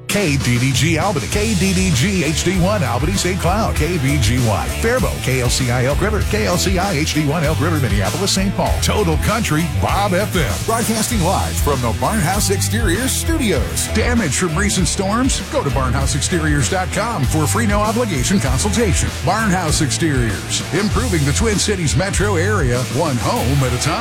KDDG Albany, KDDG HD1 Albany St. Cloud, KBGY Faribault, KLCI Elk River, KLCI HD1 Elk River, Minneapolis, St. Paul. Total Country Bob FM. Broadcasting live from the Barnhouse Exteriors studios. Damage from recent storms? Go to barnhouseexteriors.com for a free no obligation consultation. Barnhouse Exteriors, improving the Twin Cities metro area, one home at a time.